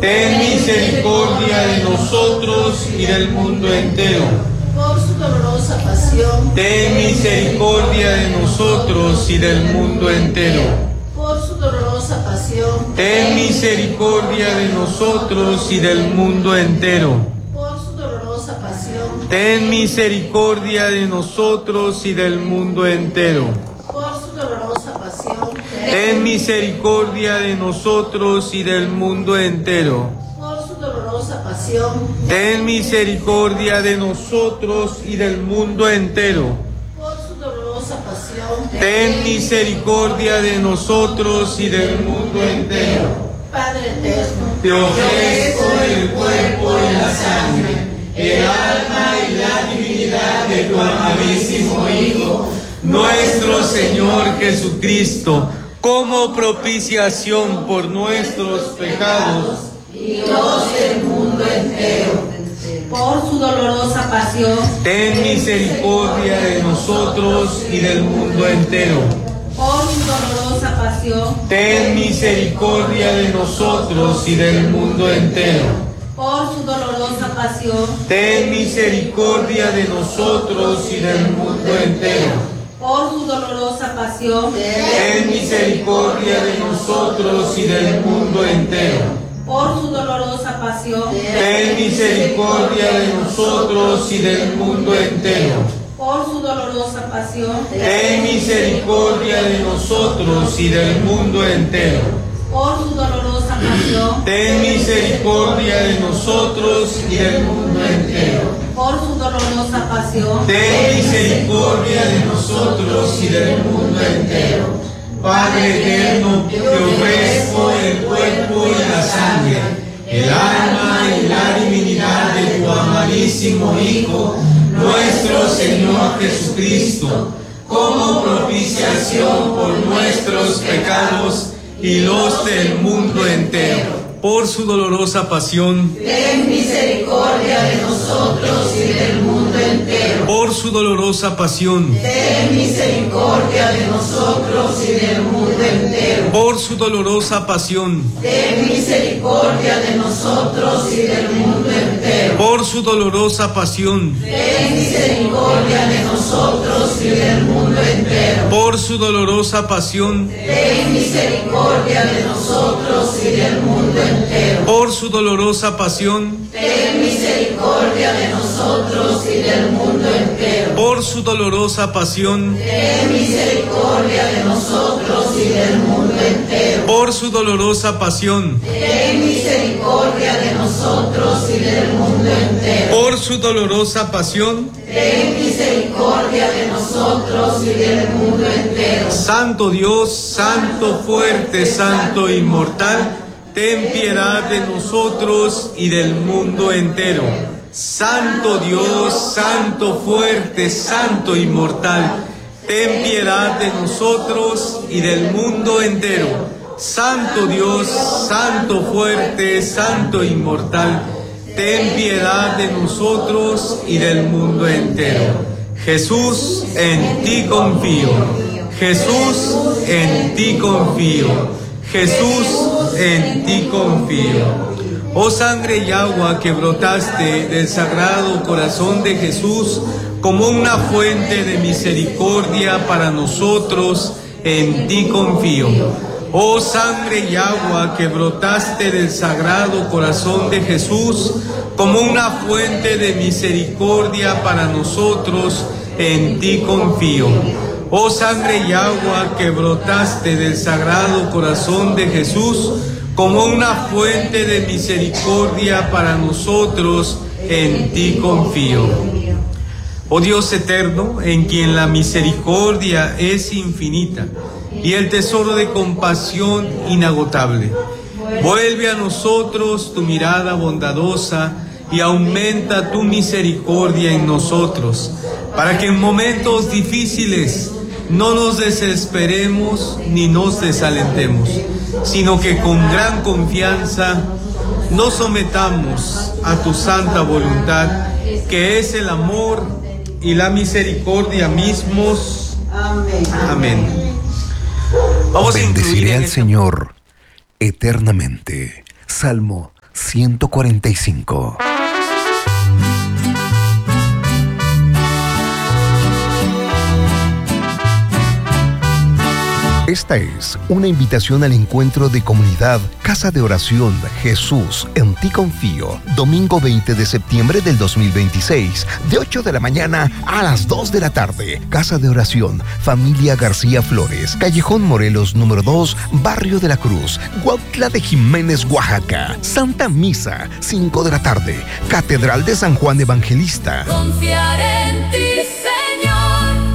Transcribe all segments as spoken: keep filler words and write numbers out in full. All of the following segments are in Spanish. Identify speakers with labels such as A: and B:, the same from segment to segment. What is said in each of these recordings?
A: ten misericordia de nosotros y del mundo entero.
B: Por su dolorosa pasión,
A: ten misericordia de nosotros y del mundo entero.
B: Por su dolorosa pasión,
A: ten misericordia de nosotros y del mundo entero.
B: Por su dolorosa pasión,
A: ten misericordia de nosotros y del mundo entero.
B: Por su dolorosa pasión,
A: ten misericordia de nosotros y del mundo entero.
B: Por su dolorosa pasión,
A: ten misericordia de nosotros y del mundo entero.
B: Por su dolorosa pasión,
A: ten misericordia de nosotros y del mundo entero.
B: Padre eterno,
A: te ofrezco el cuerpo y la sangre, el alma y la divinidad de tu amadísimo Hijo, nuestro Señor Jesucristo, como propiciación por nuestros pecados
B: y los del mundo entero. Por su dolorosa pasión,
A: ten misericordia de nosotros y del mundo entero.
B: Por su dolorosa pasión,
A: ten misericordia de nosotros y del mundo entero.
B: Por su dolorosa pasión,
A: ten misericordia de nosotros y del mundo entero.
B: Por su dolorosa pasión,
A: ten misericordia de nosotros y del mundo entero.
B: Por su dolorosa pasión,
A: ten misericordia de nosotros y del mundo entero.
B: Por su dolorosa pasión,
A: ten misericordia de nosotros y del mundo entero.
B: Por su dolorosa pasión,
A: ten misericordia de nosotros y del mundo entero.
B: Por su dolorosa pasión,
A: ten misericordia de nosotros y del mundo entero. Padre eterno, te ofrezco el cuerpo y la sangre, el alma y la divinidad de tu amadísimo Hijo, nuestro Señor Jesucristo, como propiciación por nuestros pecados y los del mundo entero. Por su dolorosa pasión,
B: ten misericordia de nosotros y del mundo entero.
A: Por su dolorosa pasión,
B: ten misericordia de nosotros y del mundo entero.
A: Por su dolorosa pasión,
B: ten misericordia de nosotros y del mundo entero.
A: Por su dolorosa pasión,
B: ten misericordia de nosotros y del mundo entero.
A: Por su dolorosa pasión,
B: ten misericordia de nosotros y del mundo entero.
A: Por su dolorosa pasión,
B: ten misericordia de nosotros y del mundo entero.
A: Por su dolorosa pasión,
B: ten misericordia de nosotros y del mundo entero.
A: Por su dolorosa pasión,
B: ten misericordia de nosotros y del mundo entero.
A: Por su dolorosa pasión,
B: ten misericordia de nosotros y del mundo entero.
A: Santo Dios, Santo fuerte, Santo inmortal, ten piedad de nosotros y del mundo entero. Santo Dios, Santo fuerte, Santo inmortal, ten piedad de nosotros y del mundo entero. Santo Dios, Santo fuerte, Santo inmortal, ten piedad de nosotros y del mundo entero. Jesús, en ti confío. Jesús, en ti confío. Jesús, en ti confío. Oh sangre y agua que brotaste del sagrado corazón de Jesús como una fuente de misericordia para nosotros, en ti confío. Oh sangre y agua que brotaste del sagrado corazón de Jesús como una fuente de misericordia para nosotros, en ti confío. Oh sangre y agua que brotaste del sagrado corazón de Jesús como una fuente de misericordia para nosotros, en ti confío. Oh Dios eterno, en quien la misericordia es infinita y el tesoro de compasión inagotable, vuelve a nosotros tu mirada bondadosa y aumenta tu misericordia en nosotros, para que en momentos difíciles no nos desesperemos ni nos desalentemos, sino que con gran confianza nos sometamos a tu santa voluntad, que es el amor y la misericordia mismos.
B: Amén.
A: Amén. Vamos a
C: Bendeciré
A: incluir
C: al
A: esta...
C: Señor eternamente. Salmo ciento cuarenta y cinco. Esta es una invitación al encuentro de comunidad Casa de Oración Jesús, en ti confío, domingo veinte de septiembre del dos mil veintiséis, de ocho de la mañana a las dos de la tarde. Casa de Oración, Familia García Flores, Callejón Morelos número dos, Barrio de la Cruz, Cuautla de Jiménez, Oaxaca. Santa Misa, cinco de la tarde, Catedral de San Juan Evangelista.
D: Confiaré en ti, Señor.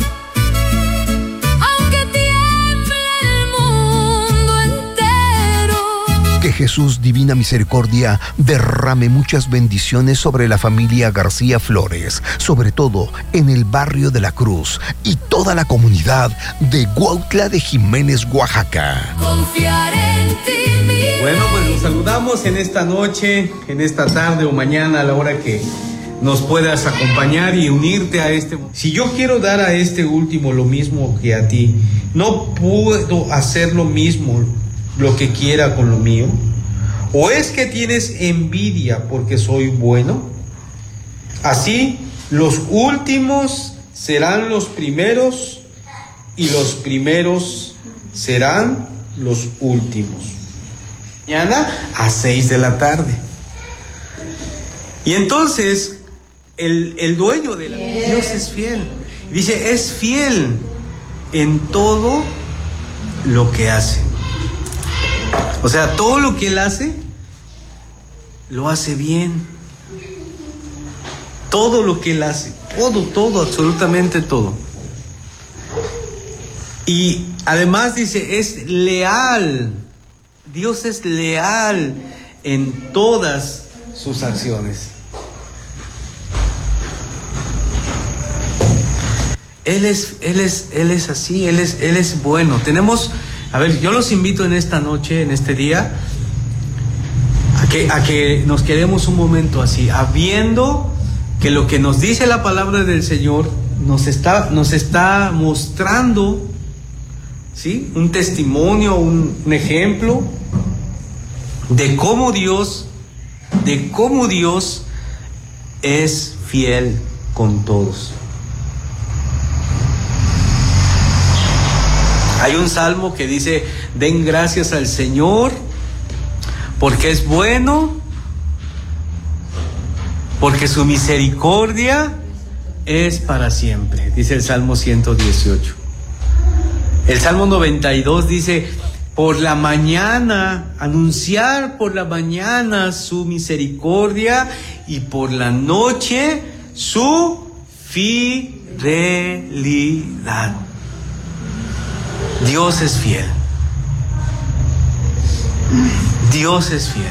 C: Que Jesús, Divina Misericordia, derrame muchas bendiciones sobre la familia García Flores, sobre todo en el Barrio de la Cruz y toda la comunidad de Cuautla de Jiménez, Oaxaca.
D: Confiaré en ti, mi
A: Bueno, pues los saludamos en esta noche, en esta tarde o mañana, a la hora que nos puedas acompañar y unirte a este. Si yo quiero dar a este último lo mismo que a ti, no puedo hacer lo mismo, lo que quiera con lo mío. ¿O es que tienes envidia porque soy bueno? Así, los últimos serán los primeros y los primeros serán los últimos. Mañana a seis de la tarde. Y entonces, el, el dueño de la... Dios es fiel. Dice, es fiel en todo lo que hace. O sea, todo lo que Él hace, lo hace bien. Todo lo que Él hace, todo, todo, absolutamente todo. Y además dice, es leal. Dios es leal en todas sus acciones. Él es, Él es, Él es así, Él es, Él es bueno. Tenemos... A ver, yo los invito en esta noche, en este día, a que, a que nos quedemos un momento así, habiendo que lo que nos dice la palabra del Señor nos está, nos está mostrando, ¿sí? Un testimonio, un, un ejemplo de cómo Dios, de cómo Dios es fiel con todos. Hay un salmo que dice, den gracias al Señor, porque es bueno, porque su misericordia es para siempre, dice el Salmo ciento dieciocho. El Salmo noventa y dos dice, por la mañana, anunciar por la mañana su misericordia y por la noche su fidelidad. Dios es fiel. Dios es fiel.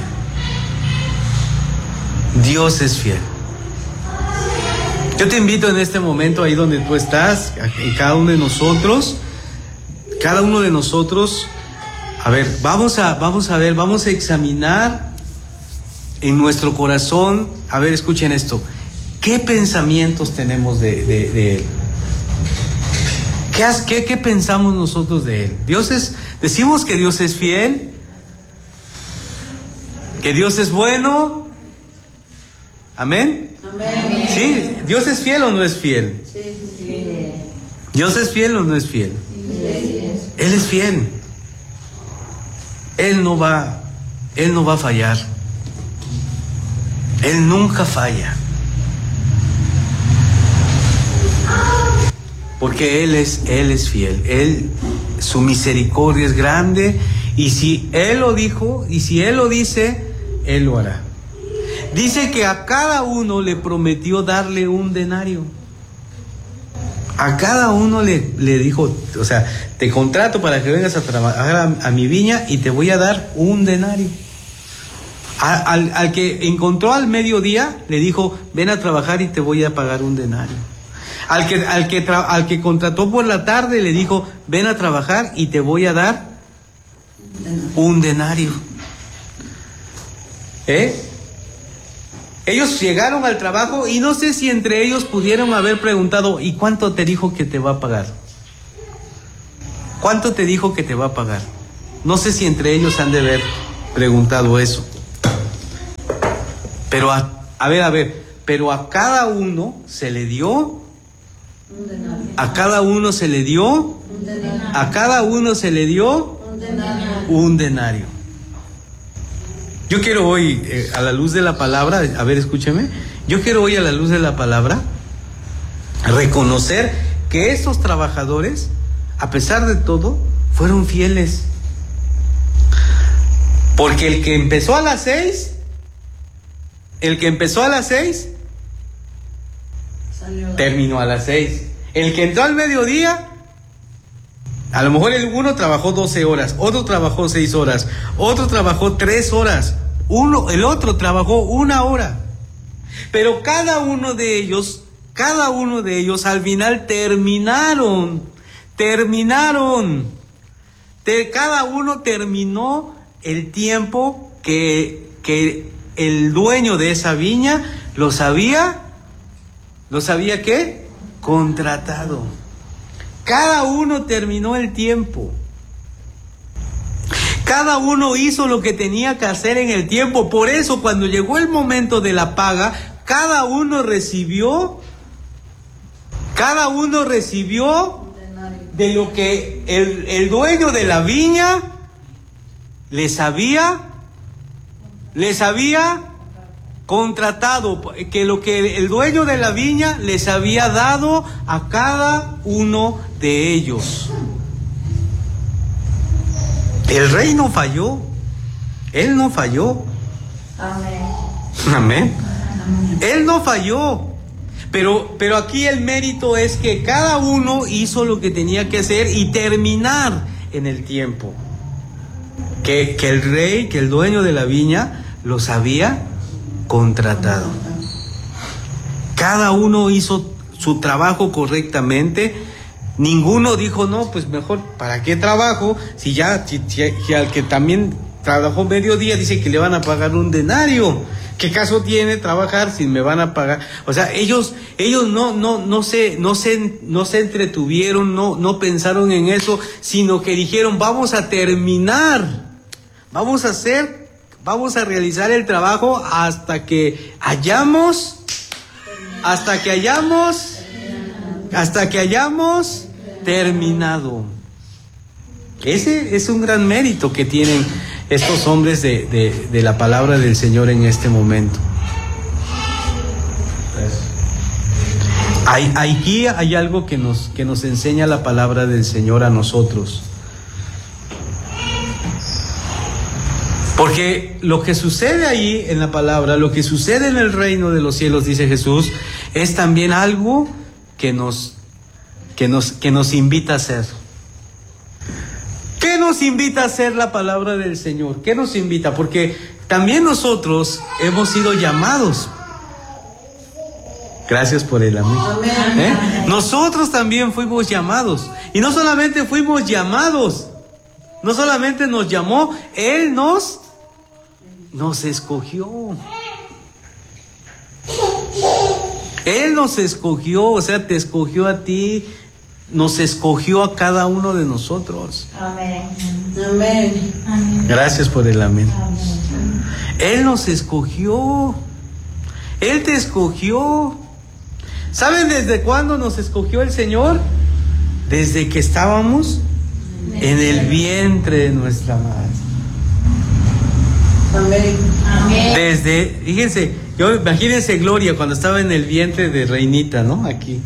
A: Dios es fiel. Yo te invito en este momento, ahí donde tú estás, y cada uno de nosotros, cada uno de nosotros, a ver, vamos a, vamos a ver, vamos a examinar en nuestro corazón, a ver, escuchen esto, ¿qué pensamientos tenemos de, de, de Él? ¿Qué, qué, ¿Qué pensamos nosotros de Él? Dios es, decimos que Dios es fiel, que Dios es bueno. ¿Amén? Amén. ¿Sí? ¿Dios es fiel o no es fiel? Sí, sí. ¿Dios es fiel o no es fiel? Sí. Él es fiel. Él no va, Él no va a fallar. Él nunca falla. Porque Él es, Él es fiel. Él, su misericordia es grande. Y si Él lo dijo, y si Él lo dice, Él lo hará. Dice que a cada uno le prometió darle un denario. A cada uno le, le dijo, o sea, te contrato para que vengas a trabajar a, a mi viña y te voy a dar un denario. A, al, al que encontró al mediodía, le dijo, ven a trabajar y te voy a pagar un denario. Al que, al que, tra, al que contrató por la tarde, le dijo, ven a trabajar y te voy a dar un denario. ¿Eh? Ellos llegaron al trabajo y no sé si entre ellos pudieron haber preguntado, ¿y cuánto te dijo que te va a pagar? ¿Cuánto te dijo que te va a pagar? No sé si entre ellos han de haber preguntado eso. Pero a, a ver, a ver, pero a cada uno se le dio, a cada uno se le dio, a cada uno se le dio un denario. Yo quiero hoy, eh, a la luz de la palabra, a ver, escúcheme, yo quiero hoy a la luz de la palabra reconocer que estos trabajadores, a pesar de todo, fueron fieles. Porque el que empezó a las seis, el que empezó a las seis, terminó a las seis. El que entró al mediodía, a lo mejor el uno trabajó doce horas, otro trabajó seis horas, otro trabajó tres horas, uno, el otro trabajó una hora. Pero cada uno de ellos, cada uno de ellos al final terminaron, terminaron. Te, cada uno terminó el tiempo que, que el dueño de esa viña los había, ¿los había qué? Contratado. Cada uno terminó el tiempo. Cada uno hizo lo que tenía que hacer en el tiempo. Por eso, cuando llegó el momento de la paga, cada uno recibió, cada uno recibió de lo que el, el dueño de la viña les había, les había contratado, que lo que el dueño de la viña les había dado a cada uno de ellos. El rey no falló, él no falló. Amén. Amén. Él no falló. Pero, pero aquí el mérito es que cada uno hizo lo que tenía que hacer y terminar en el tiempo. Que, que el rey, que el dueño de la viña los había contratado. Cada uno hizo su trabajo correctamente. Ninguno dijo, no, pues mejor, ¿para qué trabajo? Si ya, si, si, si al que también trabajó mediodía dice que le van a pagar un denario. ¿Qué caso tiene trabajar si me van a pagar? O sea, ellos, ellos no, no, no se, no se, no se entretuvieron, no, no pensaron en eso, sino que dijeron, vamos a terminar, vamos a hacer, vamos a realizar el trabajo hasta que hayamos, hasta que hayamos, hasta que hayamos terminado. Ese es un gran mérito que tienen estos hombres de, de, de la palabra del Señor en este momento. Hay, aquí hay algo que nos, que nos enseña la palabra del Señor a nosotros. Porque lo que sucede ahí en la palabra, lo que sucede en el reino de los cielos, dice Jesús, es también algo que nos, que nos, que nos invita a hacer. ¿Qué nos invita a hacer la palabra del Señor? ¿Qué nos invita? Porque también nosotros hemos sido llamados. Gracias por el amor. ¿Eh? Nosotros también fuimos llamados. Y no solamente fuimos llamados, no solamente nos llamó, Él nos, nos escogió. Él nos escogió, o sea, te escogió a ti. Nos escogió a cada uno de nosotros.
B: Amén. Amén.
A: Gracias por el amén. Amén. Él nos escogió. Él te escogió. ¿Saben desde cuándo nos escogió el Señor? Desde que estábamos en el vientre de nuestra madre.
B: Amén. Amén.
A: Desde, fíjense, yo, imagínense Gloria cuando estaba en el vientre de Reinita, ¿no? Aquí.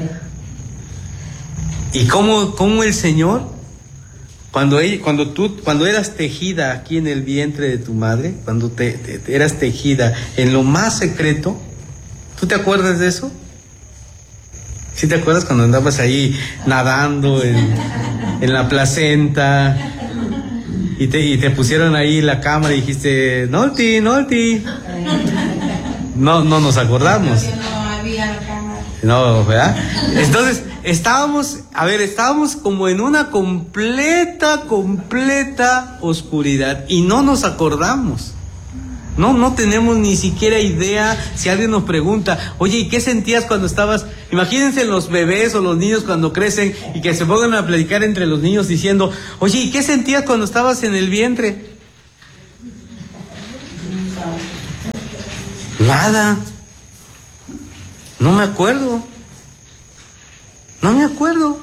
A: Y cómo, cómo el Señor, cuando, ella, cuando tú, cuando eras tejida aquí en el vientre de tu madre, cuando te, te, te eras tejida en lo más secreto, ¿tú te acuerdas de eso? ¿Sí te acuerdas cuando andabas ahí nadando en, en la placenta y te, y te pusieron ahí la cámara y dijiste, Nolti, Nolti? No, no nos acordamos.
B: No había cámara.
A: No, ¿verdad? Entonces, estábamos, a ver, estábamos como en una completa, completa oscuridad y no nos acordamos. No, no tenemos ni siquiera idea. Si alguien nos pregunta, oye, ¿y qué sentías cuando estabas? Imagínense los bebés o los niños cuando crecen y que se pongan a platicar entre los niños diciendo, oye, ¿y qué sentías cuando estabas en el vientre? Nada. No me acuerdo. No me acuerdo.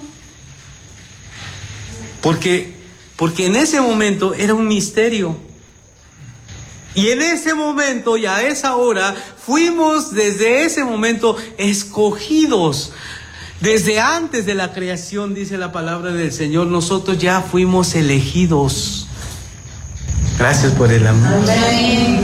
A: Porque, porque en ese momento era un misterio. Y en ese momento y a esa hora fuimos desde ese momento escogidos. Desde antes de la creación, dice la palabra del Señor, nosotros ya fuimos elegidos. Gracias por el amor. Amén.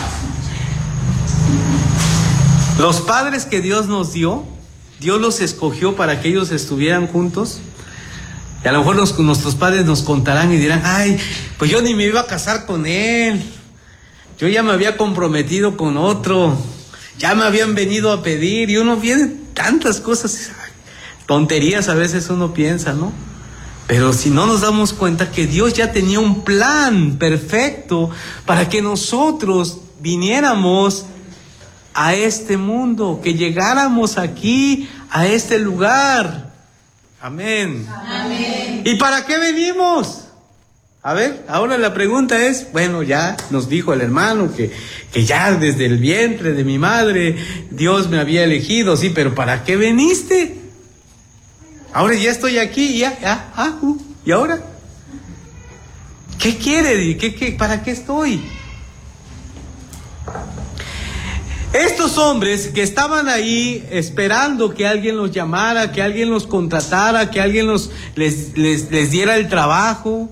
A: Los padres que Dios nos dio, Dios los escogió para que ellos estuvieran juntos. Y a lo mejor los, nuestros padres nos contarán y dirán, ay, pues yo ni me iba a casar con él. Yo ya me había comprometido con otro. Ya me habían venido a pedir. Y uno viene tantas cosas, tonterías a veces uno piensa, ¿no? Pero si no nos damos cuenta que Dios ya tenía un plan perfecto para que nosotros viniéramos a este mundo, que llegáramos aquí, a este lugar. Amén. Amén. ¿Y para qué venimos? A ver, ahora la pregunta es, bueno, ya nos dijo el hermano que, que ya desde el vientre de mi madre Dios me había elegido, sí, pero ¿para qué veniste? Ahora ya estoy aquí, ya, ya, ah, uh, ¿y ahora? ¿Qué quiere? ¿Qué, qué, ¿Para qué estoy? Estos hombres que estaban ahí esperando que alguien los llamara, que alguien los contratara, que alguien los, les, les, les diera el trabajo.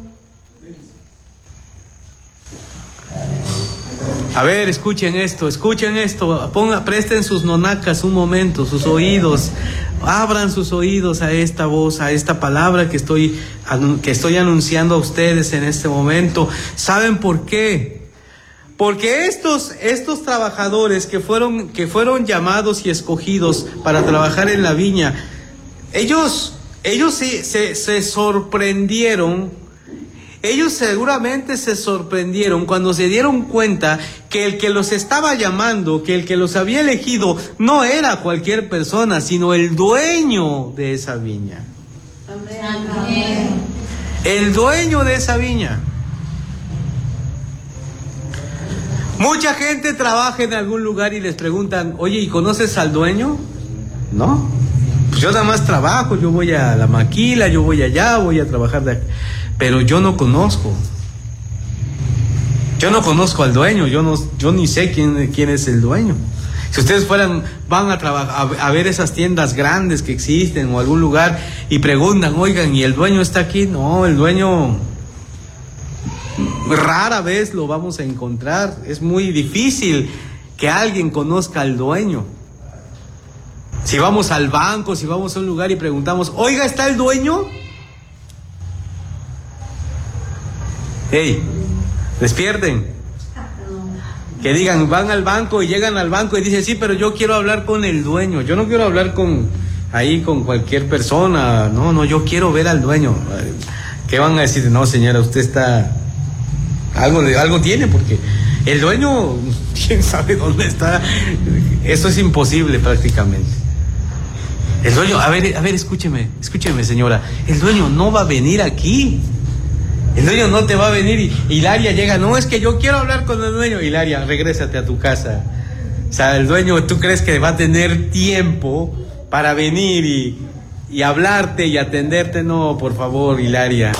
A: A ver, escuchen esto, escuchen esto, pongan, presten sus nonacas un momento, sus oídos, abran sus oídos a esta voz, a esta palabra que estoy, que estoy anunciando a ustedes en este momento. ¿Saben por qué? Porque estos, estos trabajadores que fueron, que fueron llamados y escogidos para trabajar en la viña, ellos, ellos se, se, se sorprendieron, ellos seguramente se sorprendieron cuando se dieron cuenta que el que los estaba llamando, que el que los había elegido, no era cualquier persona, sino el dueño de esa viña. Amén. El dueño de esa viña. Mucha gente trabaja en algún lugar y les preguntan, oye, ¿y conoces al dueño? No, pues yo nada más trabajo, yo voy a la maquila, yo voy allá, voy a trabajar de aquí, pero yo no conozco. Yo no conozco al dueño, yo no, yo ni sé quién, quién es el dueño. Si ustedes fueran, van a trabajar, a, a ver esas tiendas grandes que existen o algún lugar y preguntan, oigan, ¿y el dueño está aquí? No, el dueño rara vez lo vamos a encontrar. Es muy difícil que alguien conozca al dueño. Si vamos al banco, si vamos a un lugar y preguntamos, oiga, ¿está el dueño? Hey, despierten. Que digan, van al banco y llegan al banco y dicen, sí, pero yo quiero hablar con el dueño. Yo no quiero hablar con ahí con cualquier persona. No, no, yo quiero ver al dueño. ¿Qué van a decir? No, señora, usted está... Algo, algo tiene, porque el dueño, quién sabe dónde está. Eso es imposible prácticamente. El dueño, a ver, a ver, escúcheme, escúcheme, señora. El dueño no va a venir aquí. El dueño no te va a venir y Hilaria llega, no, es que yo quiero hablar con el dueño. Hilaria, regrésate a tu casa. O sea, el dueño, ¿tú crees que va a tener tiempo para venir y, y hablarte y atenderte? No, por favor, Hilaria.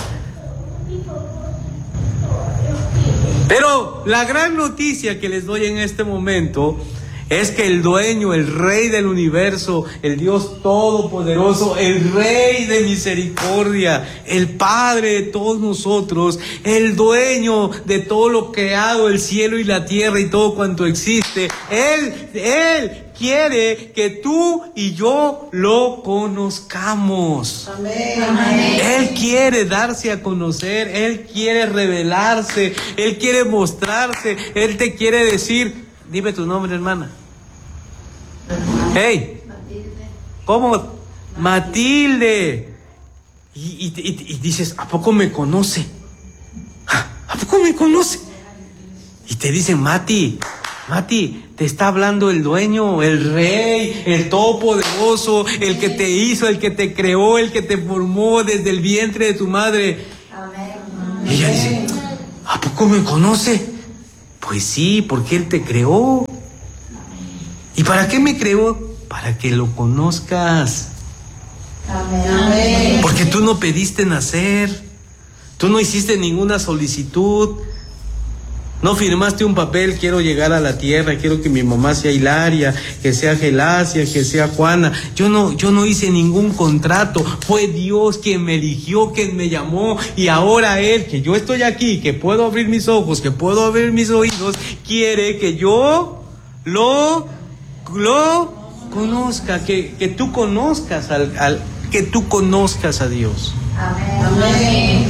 A: Pero la gran noticia que les doy en este momento es que el dueño, el rey del universo, el Dios todopoderoso, el rey de misericordia, el Padre de todos nosotros, el dueño de todo lo creado, el cielo y la tierra y todo cuanto existe, Él, Él quiere que tú y yo lo conozcamos. Amén. Amén. Él quiere darse a conocer, Él quiere revelarse, Él quiere mostrarse, Él te quiere decir, dime tu nombre, hermana. Hey, ¿cómo? Matilde. Y, y, y, y dices, ¿a poco me conoce? ¿A poco me conoce? Y te dicen, Mati, Mati, te está hablando el dueño, el rey, el todopoderoso, el que te hizo, el que te creó, el que te formó desde el vientre de tu madre. Amén. Y ella dice, ¿a poco me conoce? Pues sí, porque Él te creó. ¿Y para qué me creó? Para que lo conozcas.
B: Amén.
A: Porque tú no pediste nacer, tú no hiciste ninguna solicitud, no firmaste un papel, quiero llegar a la tierra, quiero que mi mamá sea Hilaria, que sea Gelasia, que sea Juana. Yo no, yo no hice ningún contrato, fue Dios quien me eligió, quien me llamó, y ahora Él, que yo estoy aquí, que puedo abrir mis ojos, que puedo abrir mis oídos, quiere que yo lo, lo conozca, que, que tú conozcas al, al que tú conozcas a Dios.
B: Amén.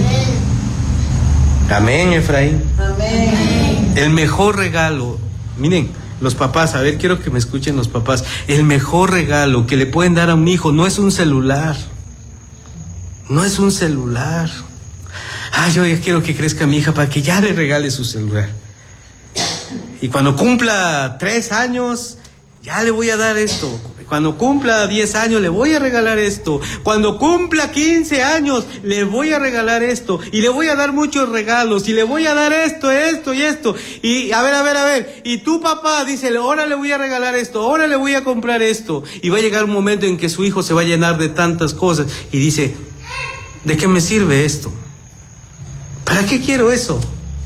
A: Amén, Efraín.
B: Amén.
A: El mejor regalo, miren, los papás, a ver, quiero que me escuchen los papás. El mejor regalo que le pueden dar a un hijo no es un celular. No es un celular. Ay, yo ya quiero que crezca mi hija para que ya le regale su celular. Y cuando cumpla tres años, ya le voy a dar esto. Cuando cumpla diez años, le voy a regalar esto. Cuando cumpla quince años, le voy a regalar esto. Y le voy a dar muchos regalos. Y le voy a dar esto, esto y esto. Y a ver, a ver, a ver. Y tu papá dice, ahora le voy a regalar esto. Ahora le voy a comprar esto. Y va a llegar un momento en que su hijo se va a llenar de tantas cosas. Y dice, ¿de qué me sirve esto? ¿Para qué quiero eso?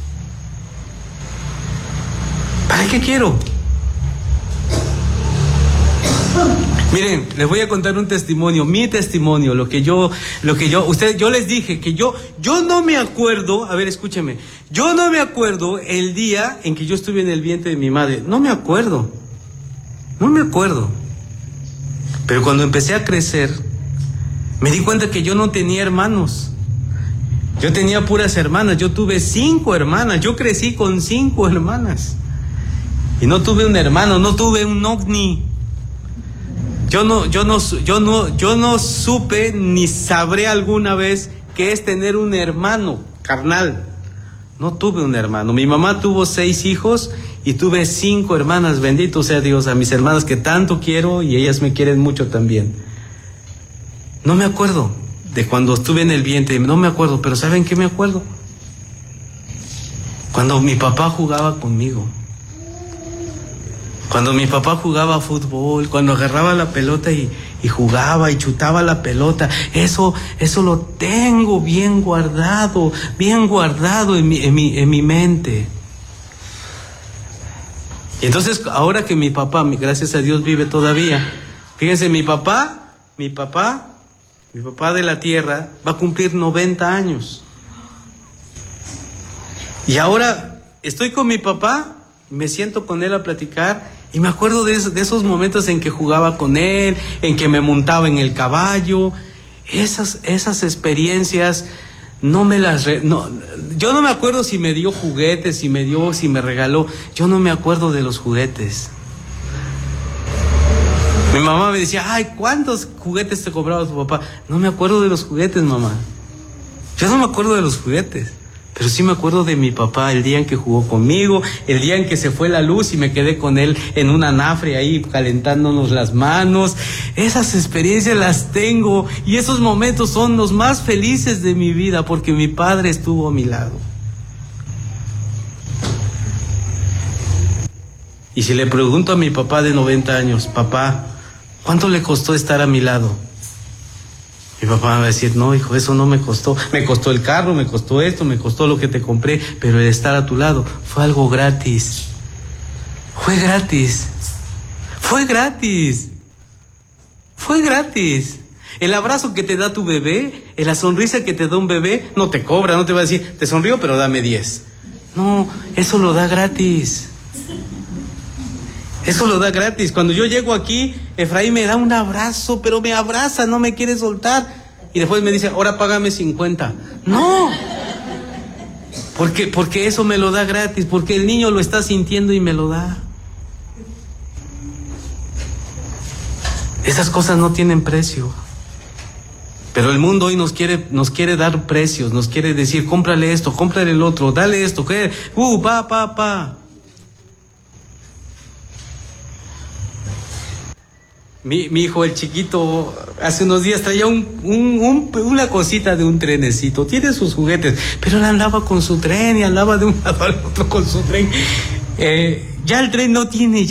A: ¿Para qué quiero? Miren, les voy a contar un testimonio, mi testimonio, lo que yo, lo que yo, ustedes, yo les dije que yo, yo no me acuerdo, a ver, escúcheme, yo no me acuerdo el día en que yo estuve en el vientre de mi madre, no me acuerdo, no me acuerdo. Pero cuando empecé a crecer, me di cuenta que yo no tenía hermanos. Yo tenía puras hermanas, yo tuve cinco hermanas, yo crecí con cinco hermanas. Y no tuve un hermano, no tuve un ovni. Yo no, yo no, yo no, yo no supe ni sabré alguna vez qué es tener un hermano carnal. No tuve un hermano. Mi mamá tuvo seis hijos y tuve cinco hermanas. Bendito sea Dios, a mis hermanas que tanto quiero y ellas me quieren mucho también. No me acuerdo de cuando estuve en el vientre, no me acuerdo, pero ¿saben qué me acuerdo? Cuando mi papá jugaba conmigo. Cuando mi papá jugaba fútbol, cuando agarraba la pelota y, y jugaba y chutaba la pelota, eso, eso lo tengo bien guardado, bien guardado en mi, en mi, en mi mente. Y entonces, ahora que mi papá, gracias a Dios, vive todavía, fíjense, mi papá, mi papá, mi papá de la tierra, va a cumplir noventa años. Y ahora estoy con mi papá, me siento con él a platicar. Y me acuerdo de, de esos momentos en que jugaba con él, en que me montaba en el caballo. Esas, esas experiencias no me las... Re, no, yo no me acuerdo si me dio juguetes, si me dio, si me regaló. Yo no me acuerdo de los juguetes. Mi mamá me decía, ay, ¿cuántos juguetes te compraba tu papá? No me acuerdo de los juguetes, mamá. Yo no me acuerdo de los juguetes. Pero sí me acuerdo de mi papá, el día en que jugó conmigo, el día en que se fue la luz y me quedé con él en un anafre ahí calentándonos las manos. Esas experiencias las tengo y esos momentos son los más felices de mi vida porque mi padre estuvo a mi lado. Y si le pregunto a mi papá de noventa años, papá, ¿cuánto le costó estar a mi lado? Mi papá me va a decir, no, hijo, eso no me costó. Me costó el carro, me costó esto, me costó lo que te compré, pero el estar a tu lado fue algo gratis. Fue gratis. Fue gratis. Fue gratis. El abrazo que te da tu bebé, la sonrisa que te da un bebé, no te cobra, no te va a decir, te sonrío, pero dame diez. No, eso lo da gratis. Eso lo da gratis. Cuando yo llego aquí, Efraín me da un abrazo, pero me abraza, no me quiere soltar. Y después me dice, ahora págame cincuenta. No. Porque, porque eso me lo da gratis, porque el niño lo está sintiendo y me lo da. Esas cosas no tienen precio. Pero el mundo hoy nos quiere, nos quiere dar precios, nos quiere decir, cómprale esto, cómprale el otro, dale esto, que, uh, pa, pa, pa. Mi, mi hijo, el chiquito, hace unos días traía un, un, un, una cosita de un trenecito. Tiene sus juguetes, pero él andaba con su tren y andaba de un lado al otro con su tren. Eh, ya el tren no tiene